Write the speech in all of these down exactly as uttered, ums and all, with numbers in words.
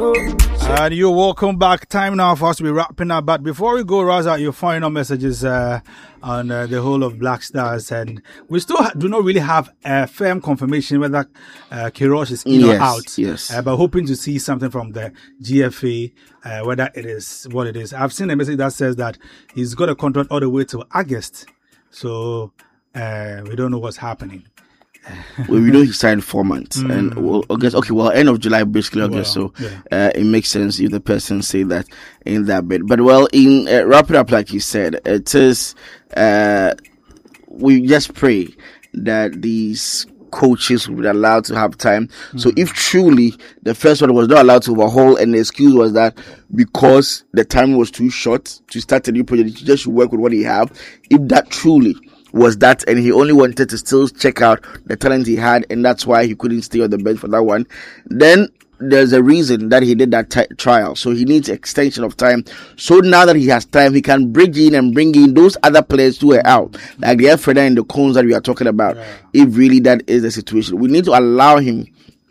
And you're welcome back. Time now for us to be wrapping up. But before we go, Raza, your final messages uh, on uh, the whole of Black Stars. And we still ha- do not really have a firm confirmation whether uh, Queiroz is in yes, or out. Yes. Uh, but hoping to see something from the G F A, uh, whether it is what it is. I've seen a message that says that he's got a contract all the way to August. So uh, we don't know what's happening. Well, we know he signed four months, mm. and well, August. Okay, well, end of July, basically August. Well, so yeah. uh, it makes sense if the person say that in that bit. But well, in uh, wrap it up, like you said, it is. Uh, we just pray that these coaches will be allowed to have time. Mm. So if truly the first one was not allowed to overhaul, and the excuse was that because the time was too short to start a new project, he just should work with what he have. If that truly was that, and he only wanted to still check out the talent he had, and that's why he couldn't stay on the bench for that one, then there's a reason that he did that t- trial. So he needs extension of time. So now that he has time, he can bring in and bring in those other players who are out, like the Elfreda and the Cones that we are talking about. Yeah. If really that is the situation, we need to allow him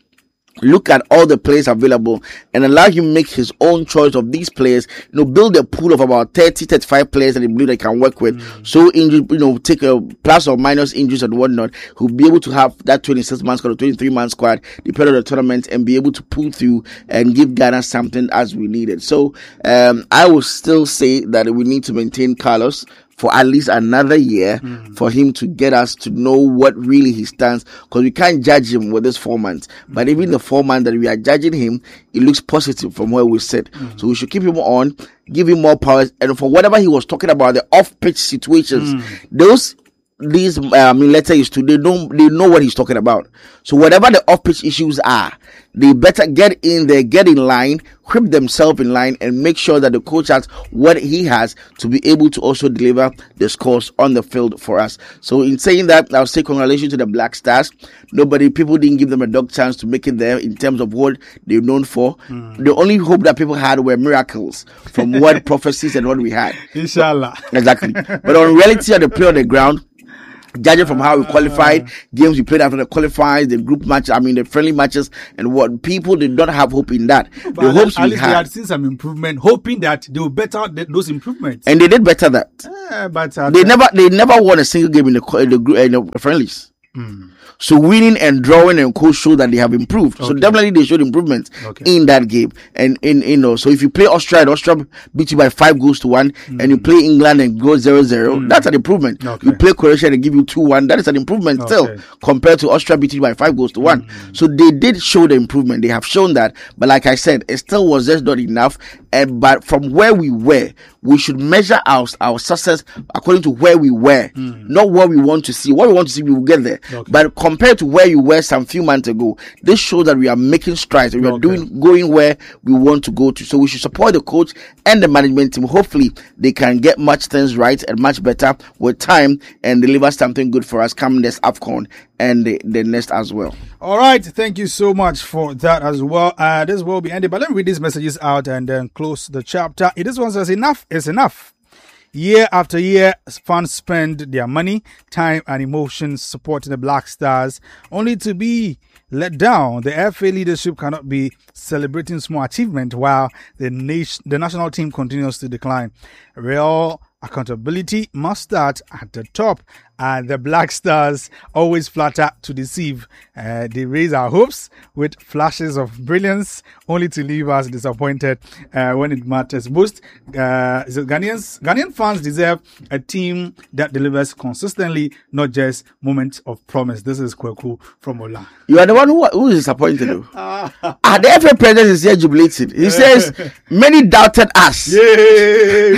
look at all the players available and allow him make his own choice of these players. You know, build a pool of about thirty, thirty-five players that he believe they can work with. Mm. So, injury, you know, take a plus or minus injuries and whatnot. He'll be able to have that twenty-six man squad or twenty-three man squad, depending on the tournament, and be able to pull through and give Ghana something as we need it. So, um, I will still say that we need to maintain Carlos for at least another year mm. for him to get us to know what really he stands, because we can't judge him with this four months. Mm. But even the four months that we are judging him, it looks positive from where we sit. Mm. So we should keep him on, give him more powers, and for whatever he was talking about, the off-pitch situations, mm. those these uh, I mean letter is to they don't they know what he's talking about. So whatever the off-pitch issues are, they better get in there, get in line, whip themselves in line, and make sure that the coach has what he has to be able to also deliver the scores on the field for us. So in saying that, I'll say congratulations to the Black Stars. Nobody, people didn't give them a dog chance to make it there in terms of what they're known for. Mm. The only hope that people had were miracles from what prophecies and what we had. Inshallah. Exactly. But on reality of the play on the ground, judging from how we qualified, games we played after the qualifiers, the group match, I mean the friendly matches, and what people did not have hope in that. But the hopes at we least had, they had seen some improvement, hoping that they will better those improvements, and they did better that. Uh, but uh, they never, they never won a single game in the in the, in the friendlies. Mm. So winning and drawing and co show that they have improved. Okay. So definitely they showed improvement okay. in that game. And in you know, so if you play Austria and Austria beat you by five goals to one, mm. and you play England and go zero zero, mm. that's an improvement. Okay. You play Croatia and they give you two one, that is an improvement okay. still compared to Austria beating you by five goals to one. Mm. So they did show the improvement. They have shown that. But like I said, it still was just not enough. And but from where we were, we should measure our our success according to where we were, mm. not what we want to see. What we want to see, we will get there. Okay. But compared to where you were some few months ago, this shows that we are making strides and we are okay. doing going where we want to go to. So we should support the coach and the management team. Hopefully, they can get much things right and much better with time and deliver something good for us coming this AFCON and the, the next as well. All right, thank you so much for that as well. Uh, this will be ended, but let me read these messages out and then close the chapter. This one says, enough is enough. Year after year, fans spend their money, time, and emotions supporting the Black Stars, only to be let down. The F A leadership cannot be celebrating small achievement while the nation, the national team continues to decline. Real accountability must start at the top, and the Black Stars always flatter to deceive. Uh, they raise our hopes with flashes of brilliance, only to leave us disappointed uh, when it matters most. Uh, so Ghanaians, Ghanaian fans deserve a team that delivers consistently, not just moments of promise. This is Kweku from Ola. You are the one who, who is disappointed, though. ah, the F A president is here jubilating. He says, many doubted us. Yay!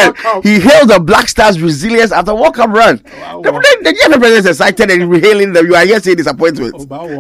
He hailed the Black Stars' resilience after World Cup run. Wow, wow. The, the, the F A president is excited and hailing them. You are here saying disappointment. Oh, wow.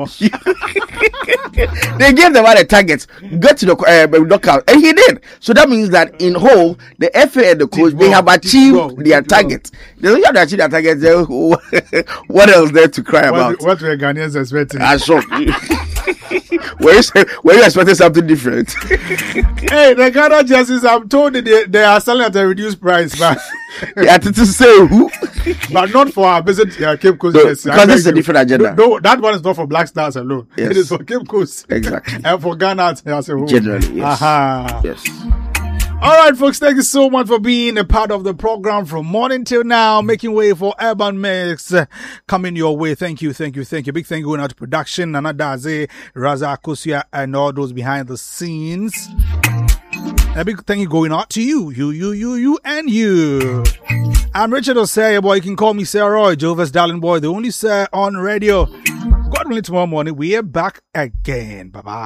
They gave them all the targets. Get to the uh, knockout, and he did. So that means that in whole, the F A and the coach, they have achieved their target. They don't have to achieve their target. What else there to cry what, about? What were Ghanaians expecting? I saw. were you, were you expecting something different? Hey, the Ghana jerseys, I'm told that they, they are selling at a reduced price, but Yeah, to, to say who? but not for our visit uh, Cape Coast No, jersey. because I this is a beg you. different agenda. No, no, that one is not for Black Stars alone. Yes. It is for Cape Coast. Exactly. And for Ghana as a whole. Generally, yes. Aha. Yes. All right, folks, thank you so much for being a part of the program from morning till now, making way for Urban Mix uh, coming your way. Thank you, thank you, thank you. Big thank you going out to production, Nana Daze, Raza Akosia, and all those behind the scenes. A big thank you going out to you, you, you, you, you, and you. I'm Richard Osei, boy. You can call me Sir Roy, Jovis Darling Boy, the only Sir on radio. God willing, tomorrow morning, we are back again. Bye-bye.